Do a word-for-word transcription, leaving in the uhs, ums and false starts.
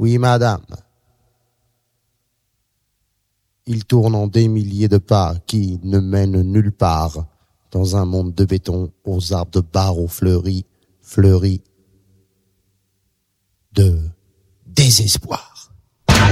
Oui, madame. Il tourne en des milliers de pas qui ne mènent nulle part, dans un monde de béton, aux arbres de barreaux fleuris, fleuris de désespoir.